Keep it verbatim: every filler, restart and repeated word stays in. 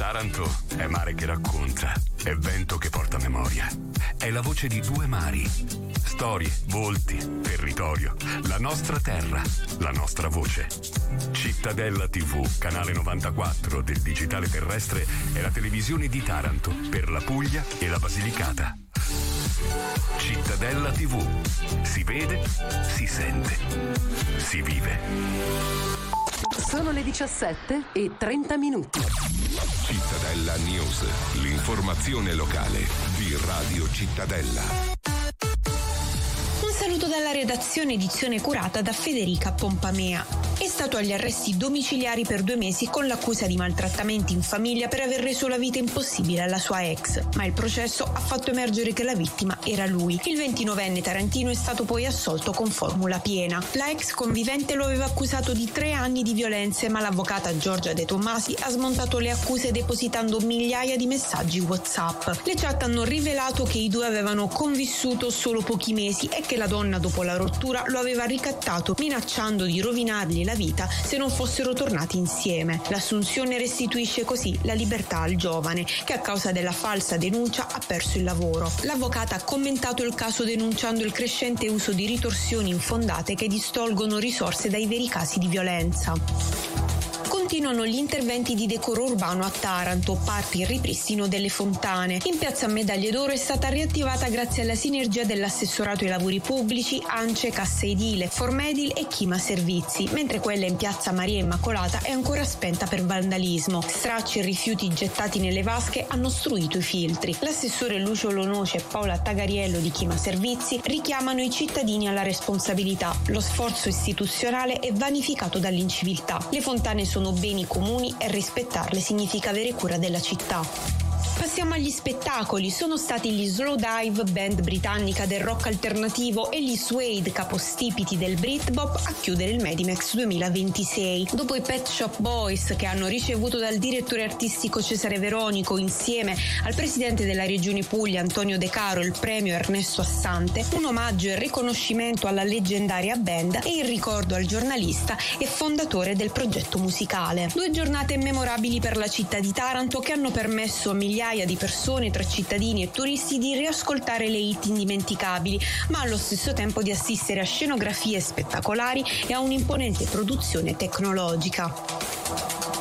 Taranto è mare che racconta, è vento che porta memoria, è la voce di due mari, storie, volti, territorio, la nostra terra, la nostra voce. Cittadella tivù, canale novantaquattro del digitale terrestre, è la televisione di Taranto per la Puglia e la Basilicata. Cittadella tivù, si vede, si sente, si vive. Sono le diciassette e trenta minuti. Cittadella News, l'informazione locale di Radio Cittadella. Un saluto dalla redazione, edizione curata da Federica Pompamea. È stato agli arresti domiciliari per due mesi con l'accusa di maltrattamenti in famiglia per aver reso la vita impossibile alla sua ex, ma il processo ha fatto emergere che la vittima era lui. Il ventinovenne tarantino è stato poi assolto con formula piena. La ex convivente lo aveva accusato di tre anni di violenze, ma l'avvocata Giorgia De Tommasi ha smontato le accuse depositando migliaia di messaggi WhatsApp. Le chat hanno rivelato che i due avevano convissuto solo pochi mesi e che la donna dopo la rottura lo aveva ricattato minacciando di rovinargli la vita se non fossero tornati insieme. L'assunzione restituisce così la libertà al giovane che a causa della falsa denuncia ha perso il lavoro. L'avvocata ha commentato il caso denunciando il crescente uso di ritorsioni infondate che distolgono risorse dai veri casi di violenza. Continuano gli interventi di decoro urbano a Taranto, parte il ripristino delle fontane. In piazza Medaglie d'Oro è stata riattivata grazie alla sinergia dell'assessorato ai lavori pubblici, ANCE, Cassa Edile, Formedil e Chima Servizi, mentre quella in piazza Maria Immacolata è ancora spenta per vandalismo. Stracci e rifiuti gettati nelle vasche hanno ostruito i filtri. L'assessore Lucio Lonoce e Paola Tagariello di Chima Servizi richiamano i cittadini alla responsabilità. Lo sforzo istituzionale è vanificato dall'inciviltà. Le fontane sono beni comuni e rispettarle significa avere cura della città. Passiamo agli spettacoli. Sono stati gli Slow Dive, band britannica del rock alternativo, e gli Suede, capostipiti del Britpop, a chiudere il Medimex duemilaventisei. Dopo i Pet Shop Boys, che hanno ricevuto dal direttore artistico Cesare Veronico insieme al presidente della regione Puglia Antonio De Caro il premio Ernesto Assante, un omaggio e riconoscimento alla leggendaria band e il ricordo al giornalista e fondatore del progetto musicale. Due giornate memorabili per la città di Taranto che hanno permesso a migliaia di persone tra cittadini e turisti di riascoltare le hit indimenticabili, ma allo stesso tempo di assistere a scenografie spettacolari e a un'imponente produzione tecnologica.